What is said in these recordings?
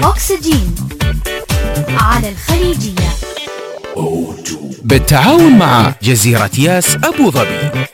أكسجين على الخليجية بالتعاون مع جزيرة ياس أبو ظبي.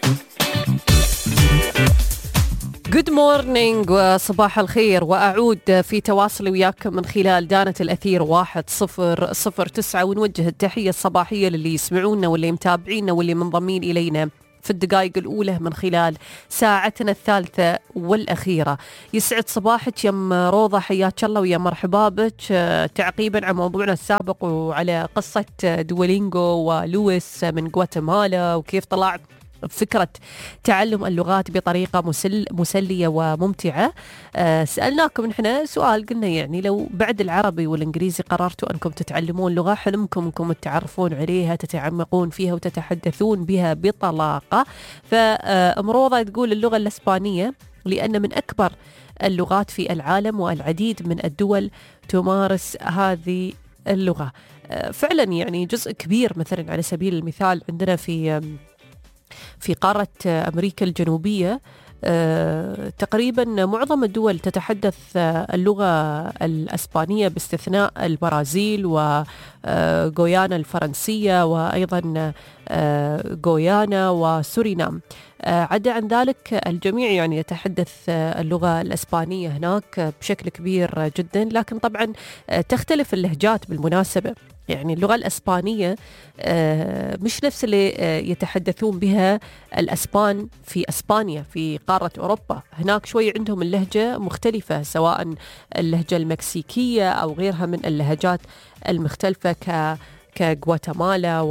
Good morning وصباح الخير، وأعود في تواصلي وياكم من خلال دانة الأثير 1009، ونوجه التحية الصباحية للي يسمعونا واللي متابعينا واللي منضمين إلينا في الدقائق الأولى من خلال ساعتنا الثالثة والأخيرة. يسعد صباحك يم روضة، حياك الله ويا مرحبا بك. تعقيبا على موضوعنا السابق وعلى قصة دوولينجو ولويس من غواتيمالا وكيف طلع فكرة تعلم اللغات بطريقة مسلية وممتعة. سألناكم نحن سؤال، قلنا يعني لو بعد العربي والإنجليزي قررتوا أنكم تتعلمون لغة، حلمكم أنكم تتعرفون عليها، تتعمقون فيها وتتحدثون بها بطلاقة. فأمروضة تقول اللغة الإسبانية لأن من أكبر اللغات في العالم والعديد من الدول تمارس هذه اللغة. فعلا يعني جزء كبير، مثلا على سبيل المثال عندنا في قارة أمريكا الجنوبية تقريبا معظم الدول تتحدث اللغة الأسبانية باستثناء البرازيل وغويانا الفرنسية وأيضا غويانا وسورينام. عدا عن ذلك الجميع يعني يتحدث اللغة الأسبانية هناك بشكل كبير جدا، لكن طبعا تختلف اللهجات بالمناسبة. يعني اللغة الأسبانية مش نفس اللي يتحدثون بها الأسبان في أسبانيا في قارة أوروبا. هناك شوي عندهم اللهجة مختلفة، سواء اللهجة المكسيكية أو غيرها من اللهجات المختلفة كغواتيمالا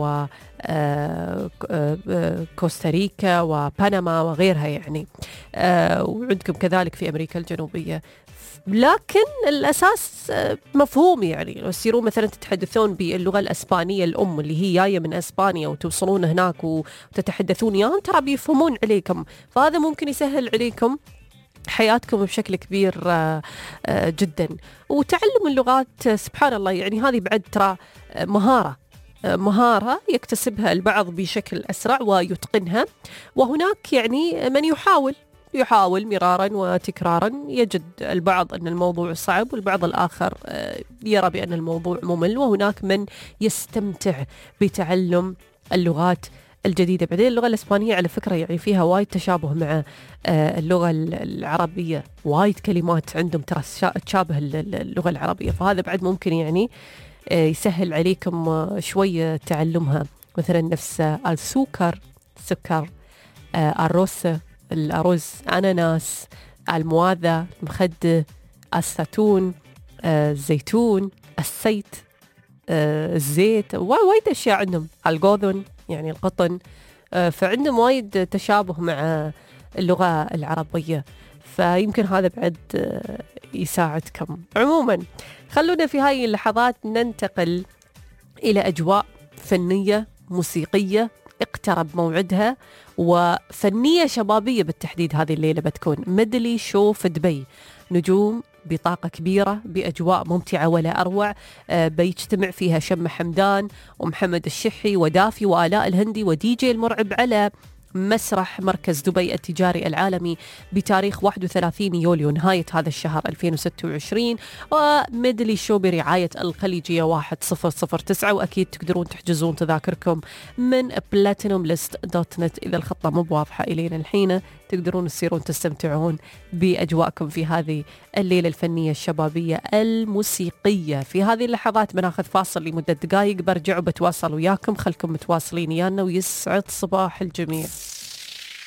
وكوستاريكا وبنما وغيرها يعني. وعندكم كذلك في أمريكا الجنوبية، لكن الأساس مفهوم. يعني لو تصيرون مثلا تتحدثون باللغة الأسبانية الأم اللي هي جاية من أسبانيا وتوصلون هناك وتتحدثون ياهم، ترى بيفهمون عليكم، فهذا ممكن يسهل عليكم حياتكم بشكل كبير جدا. وتعلم اللغات سبحان الله يعني هذه بعد ترى مهارة يكتسبها البعض بشكل أسرع ويتقنها، وهناك يعني من يحاول مرارا وتكرارا. يجد البعض أن الموضوع صعب، والبعض الآخر يرى بأن الموضوع ممل، وهناك من يستمتع بتعلم اللغات الجديدة. بعدين اللغة الإسبانية على فكرة يعني فيها وايد تشابه مع اللغة العربية، وايد كلمات عندهم ترى تشابه اللغة العربية، فهذا بعد ممكن يعني يسهل عليكم شوية تعلمها. مثلا نفس السكر، الأرز، أناناس، المواذا، المخدة، الزيتون، الزيتون، الزيت، الزيت، وايد أشياء عندهم. القوذن يعني القطن. فعندهم وايد تشابه مع اللغة العربية، فيمكن هذا بعد يساعدكم. عموما خلونا في هاي اللحظات ننتقل إلى أجواء فنية موسيقية اقترب موعدها، وفنية شبابية بالتحديد. هذه الليلة بتكون ميدلي شو في دبي، نجوم بطاقة كبيرة بأجواء ممتعة ولا أروع. بيجتمع فيها شم حمدان ومحمد الشحي ودافي وآلاء الهندي ودي جي المرعب على مسرح مركز دبي التجاري العالمي بتاريخ 31 يوليو نهاية هذا الشهر 2026. وميدلي شو برعاية الخليجية 1009، وأكيد تقدرون تحجزون تذاكركم من platinumlist.net. إذا الخطة مو واضحة إلينا الحين تقدرون تصيرون تستمتعون بأجواءكم في هذه الليلة الفنية الشبابية الموسيقية. في هذه اللحظات بناخذ فاصل لمدة دقائق، برجع وبتواصل وياكم. خلكم متواصلين يانا ويسعد صباح الجميع.